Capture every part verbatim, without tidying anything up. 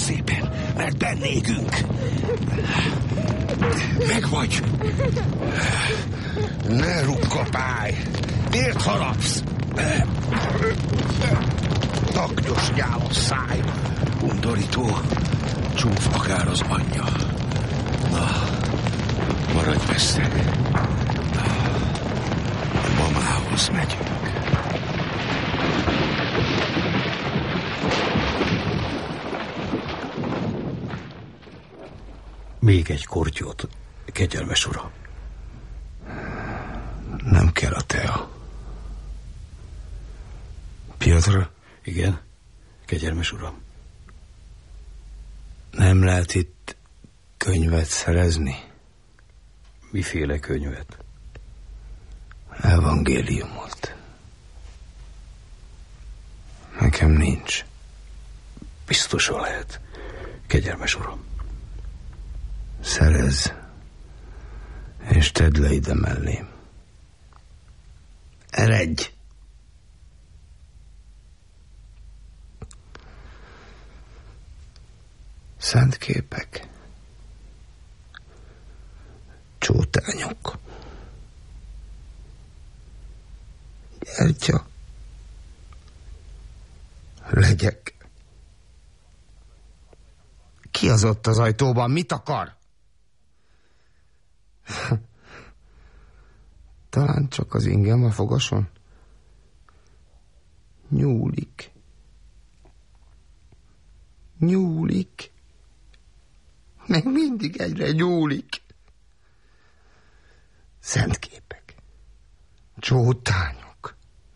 szépen, mert bennégünk. Megvagy. Ne rukkapálj. Miért harapsz? Taknyos nyálos száj. Undorító. Csúf akár az anyja. Na, maradj messze. A mamához megyünk. Még egy kortyót, kegyelmes uram. Nem kell a tea. Piotr? Igen, kegyelmes uram. Nem lehet itt könyvet szerezni? Miféle könyvet? Evangéliumot. Nekem nincs. Biztosan lehet, kegyelmes uram. Szerezz, és tedd le ide mellém. Eredj! Szent képek. Csótányok. Gyertya. Legyek. Ki az ott az ajtóban? Mit akar? Talán csak az ingem a fogason. Nyúlik. Nyúlik. Még mindig egyre nyúlik. Szent képek. Csótányok.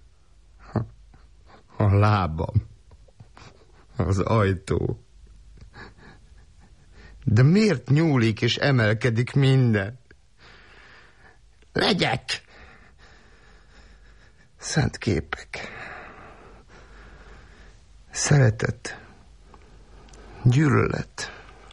A lábam. Az ajtó. De miért nyúlik és emelkedik minden? Legyek! Szent képek. Szeretet. Gyűlölet.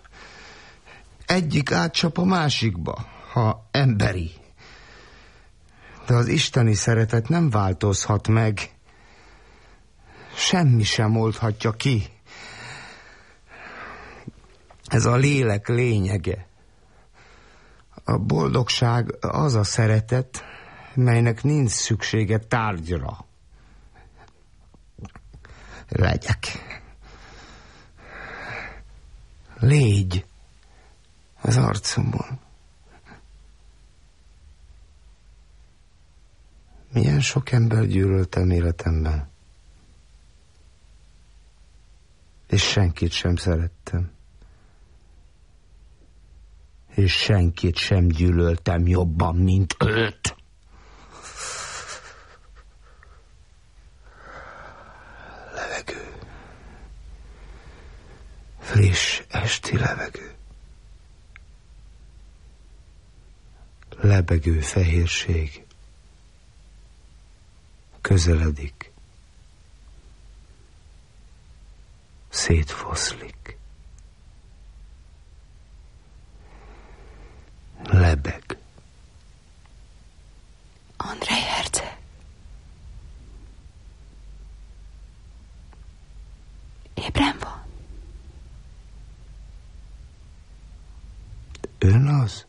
Egyik átcsap a másikba, ha emberi. De az isteni szeretet nem változhat meg. Semmi sem oldhatja ki. Ez a lélek lényege. A boldogság az a szeretet, melynek nincs szüksége tárgyra. Legyek. Légy az arcomon. Milyen sok ember gyűlöltem életemben. És senkit sem szerettem. És senkit sem gyűlöltem jobban, mint őt. Levegő. Friss esti levegő. Lebegő fehérség. Közeledik. Szétfoszlik. Lebeg. Andrej herceg. Ébren van. Ön az?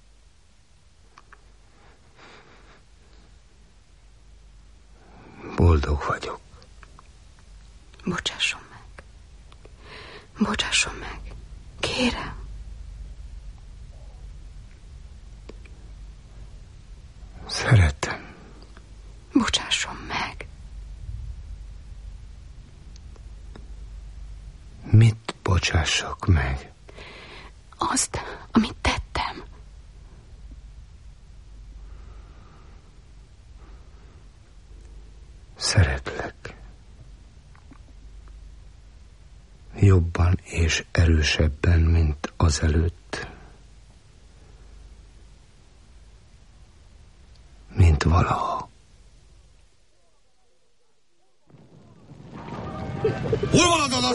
Boldog vagyok. Bocsásson meg. Bocsásson meg. Kérem. Szeretem. Bocsásson meg. Mit bocsássak meg? Azt, amit tettem. Szeretlek. Jobban és erősebben, mint azelőtt. Mint valaha.